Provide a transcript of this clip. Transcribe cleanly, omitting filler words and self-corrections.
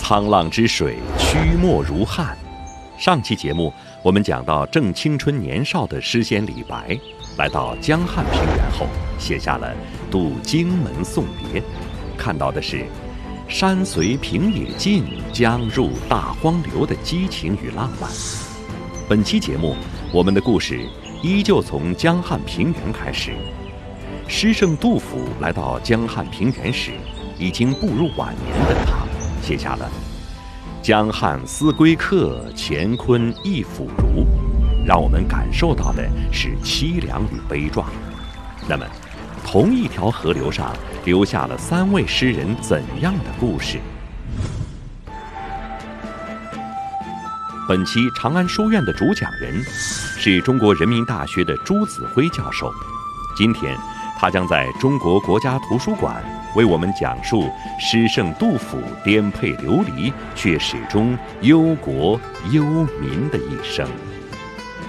沧浪之水，曲墨如汉。上期节目我们讲到，正青春年少的诗仙李白，来到江汉平原后，写下了《渡荆门送别》，看到的是山随平野尽，江入大荒流的激情与浪漫。本期节目，我们的故事依旧从江汉平原开始。诗圣杜甫来到江汉平原时，已经步入晚年的他，写下了“江汉思归客，乾坤亦复如”，让我们感受到的是凄凉与悲壮。那么，同一条河流上留下了3位诗人怎样的故事？本期长安书院的主讲人是中国人民大学的朱子辉教授。今天，他将在中国国家图书馆为我们讲述诗圣杜甫颠沛流离却始终忧国忧民的一生。